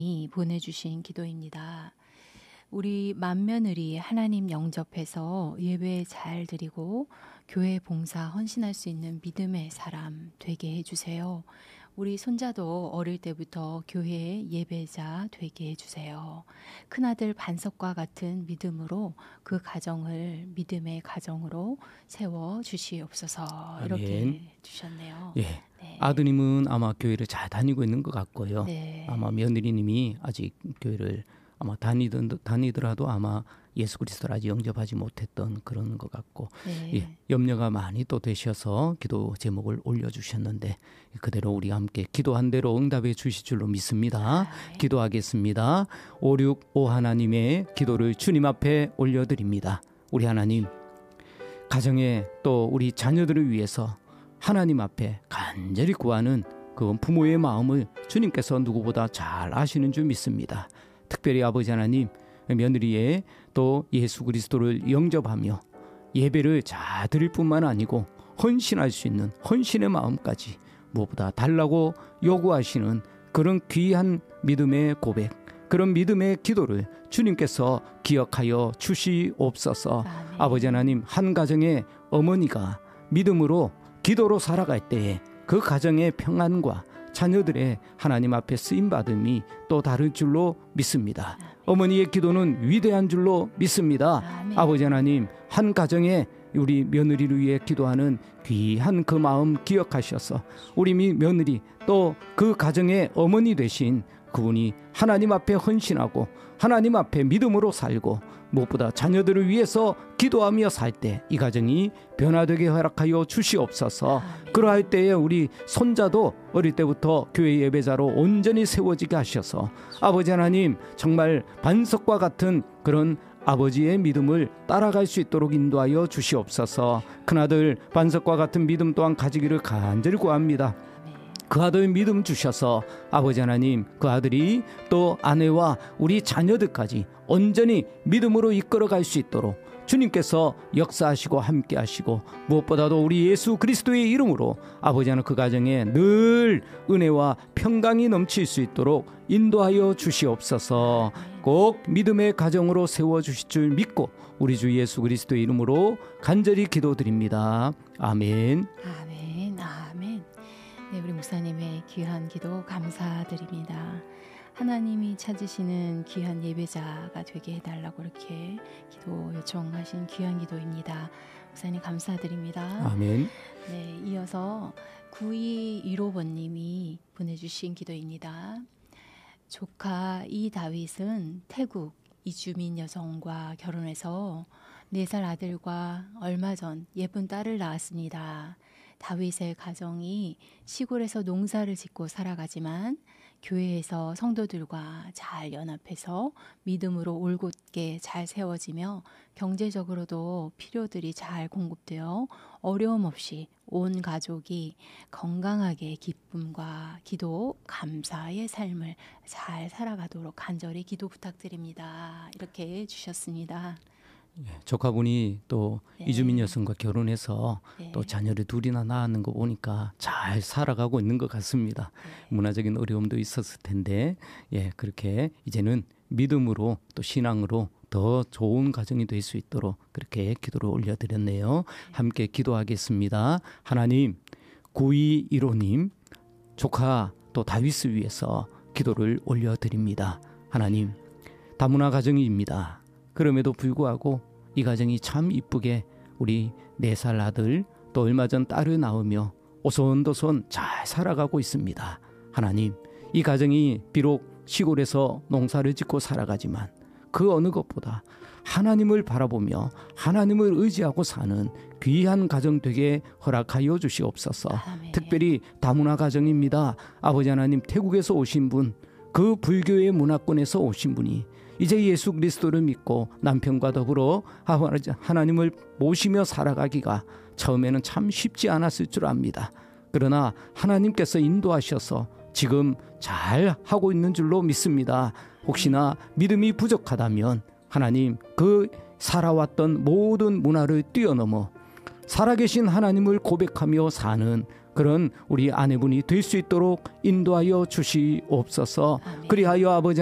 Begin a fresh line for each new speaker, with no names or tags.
보내주신 기도입니다. 우리 맏며느리 하나님 영접해서 예배 잘 드리고 교회 봉사 헌신할 수 있는 믿음의 사람 되게 해주세요. 우리 손자도 어릴 때부터 교회의 예배자 되게 해주세요. 큰아들 반석과 같은 믿음으로 그 가정을 믿음의 가정으로 세워주시옵소서. 이렇게
아멘.
주셨네요.
예.
네.
아드님은 아마 교회를 잘 다니고 있는 것 같고요.
네.
아마 며느리님이 아직 교회를 아마 다니더라도 아마 예수 그리스도를 아직 영접하지 못했던 그런 것 같고,
네.
예, 염려가 많이 또 되셔서 기도 제목을 올려주셨는데 그대로 우리 함께 기도한 대로 응답해 주실 줄로 믿습니다.
네.
기도하겠습니다. 565 하나님의 기도를 주님 앞에 올려드립니다. 우리 하나님, 가정에 또 우리 자녀들을 위해서 하나님 앞에 간절히 구하는 그 부모의 마음을 주님께서 누구보다 잘 아시는 줄 믿습니다. 특별히 아버지 하나님, 며느리의 또 예수 그리스도를 영접하며 예배를 잘 드릴 뿐만 아니고 헌신할 수 있는 헌신의 마음까지 무엇보다 달라고 요구하시는 그런 귀한 믿음의 고백, 그런 믿음의 기도를 주님께서 기억하여 주시옵소서.
아멘.
아버지 하나님, 한 가정의 어머니가 믿음으로 기도로 살아갈 때에 그 가정의 평안과 자녀들의 하나님 앞에 쓰임받음이 또 다를 줄로 믿습니다.
아멘.
어머니의 기도는 위대한 줄로 믿습니다.
아멘.
아버지 하나님, 한 가정에 우리 며느리를 위해 기도하는 귀한 그 마음 기억하셔서 우리 며느리 또 그 가정의 어머니 되신 그분이 하나님 앞에 헌신하고 하나님 앞에 믿음으로 살고 무엇보다 자녀들을 위해서 기도하며 살 때 이 가정이 변화되게 허락하여 주시옵소서.
아멘.
그러할 때에 우리 손자도 어릴 때부터 교회 예배자로 온전히 세워지게 하셔서 아버지 하나님, 정말 반석과 같은 그런 아버지의 믿음을 따라갈 수 있도록 인도하여 주시옵소서. 큰아들 반석과 같은 믿음 또한 가지기를 간절히 구합니다. 그 아들 믿음 주셔서 아버지 하나님, 그 아들이 또 아내와 우리 자녀들까지 온전히 믿음으로 이끌어갈 수 있도록 주님께서 역사하시고 함께 하시고 무엇보다도 우리 예수 그리스도의 이름으로 아버지 하나님, 그 가정에 늘 은혜와 평강이 넘칠 수 있도록 인도하여 주시옵소서. 꼭 믿음의 가정으로 세워주실 줄 믿고 우리 주 예수 그리스도의 이름으로 간절히 기도드립니다. 아멘.
아멘. 아멘. 네, 우리 목사님의 귀한 기도 감사드립니다. 하나님이 찾으시는 귀한 예배자가 되게 해달라고 이렇게 기도 요청하신 귀한 기도입니다. 목사님 감사드립니다.
아멘.
네, 이어서 9215번님이 보내주신 기도입니다. 조카 이다윗은 태국 이주민 여성과 결혼해서 4살 아들과 얼마 전 예쁜 딸을 낳았습니다. 다윗의 가정이 시골에서 농사를 짓고 살아가지만 교회에서 성도들과 잘 연합해서 믿음으로 올곧게 잘 세워지며 경제적으로도 필요들이 잘 공급되어 어려움 없이 온 가족이 건강하게 기쁨과 기도, 감사의 삶을 잘 살아가도록 간절히 기도 부탁드립니다. 이렇게 주셨습니다.
조카분이 또
네.
이주민 여성과 결혼해서
네.
또 자녀를 둘이나 낳는 거 보니까 잘 살아가고 있는 것 같습니다.
네.
문화적인 어려움도 있었을 텐데, 예, 그렇게 이제는 믿음으로 또 신앙으로 더 좋은 가정이 될 수 있도록 그렇게 기도를 올려드렸네요. 함께 기도하겠습니다. 하나님, 9215님 조카 또 다윗을 위해서 기도를 올려드립니다. 하나님, 다문화 가정입니다. 그럼에도 불구하고 이 가정이 참 이쁘게 우리 4살 아들 또 얼마 전 딸을 낳으며 오손도손 잘 살아가고 있습니다. 하나님, 이 가정이 비록 시골에서 농사를 짓고 살아가지만 그 어느 것보다 하나님을 바라보며 하나님을 의지하고 사는 귀한 가정 되게 허락하여 주시옵소서.
아멘.
특별히 다문화 가정입니다. 아버지 하나님, 태국에서 오신 분, 그 불교의 문화권에서 오신 분이 이제 예수 그리스도를 믿고 남편과 더불어 하나님을 모시며 살아가기가 처음에는 참 쉽지 않았을 줄 압니다. 그러나 하나님께서 인도하셔서 지금 잘 하고 있는 줄로 믿습니다. 혹시나 믿음이 부족하다면 하나님, 그 살아왔던 모든 문화를 뛰어넘어 살아계신 하나님을 고백하며 사는 그런 우리 아내분이 될 수 있도록 인도하여 주시옵소서.
아멘.
그리하여 아버지